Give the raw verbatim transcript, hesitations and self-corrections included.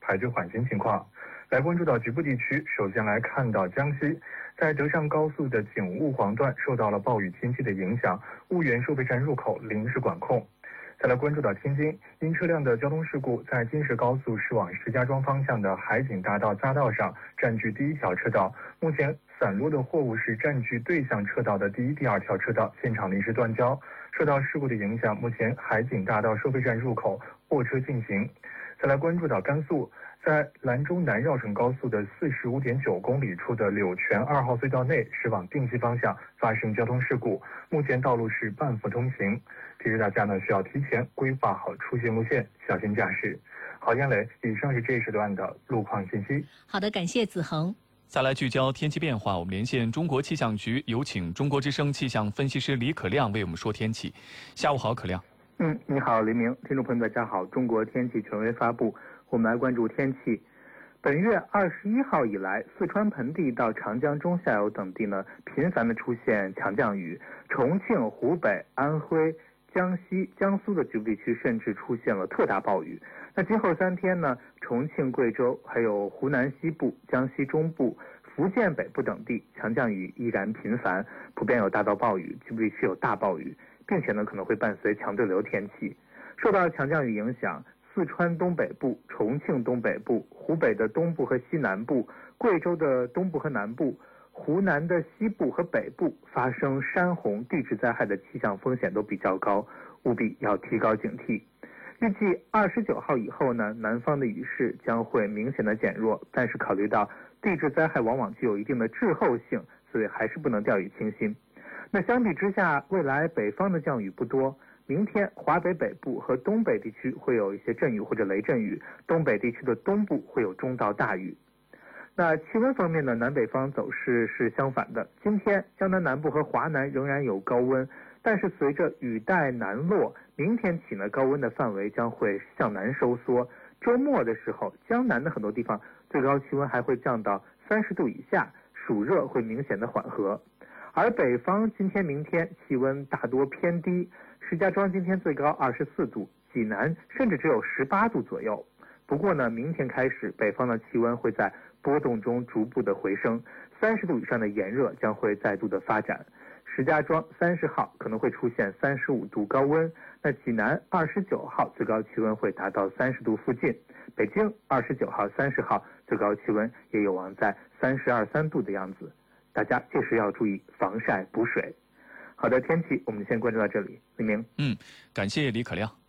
排除缓行情况。来关注到局部地区，首先来看到江西，在德尚高速的景雾黄段受到了暴雨天气的影响，婺源收费站入口临时管控。再来关注到天津，因车辆的交通事故，在金石高速驶往石家庄方向的海景大道匝道上占据第一条车道，目前散落的货物是占据对向车道的第一、第二条车道，现场临时断交。受到事故的影响，目前海景大道收费站入口货车进行。再来关注到甘肃，在兰州南绕城高速的四十五点九公里处的柳泉二号隧道内驶往定西方向发生交通事故，目前道路是半幅通行，提示大家呢需要提前规划好出行路线，小心驾驶。郝艳磊，以上是这一时段的路况信息。 好的，感谢子恒。 再来聚焦天气变化，我们连线中国气象局，有请中国之声气象分析师李可亮为我们说天气。下午好，可亮。 嗯，你好，黎明，听众朋友大家好。中国天气权威发布，我们来关注天气。本月二十一号以来，四川盆地到长江中下游等地呢，频繁的出现强降雨，重庆、湖北、安徽、江西、江苏的局部地区甚至出现了特大暴雨。那今后三天呢，重庆、贵州还有湖南西部、江西中部、福建北部等地强降雨依然频繁，普遍有大到暴雨，局部地区有大暴雨，并且呢可能会伴随强对流天气。受到强降雨影响，四川东北部、重庆东北部、湖北的东部和西南部、贵州的东部和南部、湖南的西部和北部发生山洪、地质灾害的气象风险都比较高，务必要提高警惕。预计二十九号以后呢，南方的雨势将会明显的减弱，但是考虑到地质灾害往往具有一定的滞后性，所以还是不能掉以轻心。那相比之下，未来北方的降雨不多，明天华北北部和东北地区会有一些阵雨或者雷阵雨，东北地区的东部会有中到大雨。那气温方面呢，南北方走势是相反的。今天江南南部和华南仍然有高温，但是随着雨带南落，明天起呢，高温的范围将会向南收缩。周末的时候，江南的很多地方最高气温还会降到三十度以下，暑热会明显的缓和。而北方今天明天气温大多偏低，石家庄今天最高二十四度，济南甚至只有十八度左右。不过呢，明天开始北方的气温会在波动中逐步的回升，三十度以上的炎热将会再度的发展。石家庄三十号可能会出现三十五度高温，那济南二十九号最高气温会达到三十度附近，北京二十九号、三十号最高气温也有望在三十二三度的样子，大家届时要注意防晒补水。好的，天气我们先关注到这里，黎明。 嗯，感谢李可亮。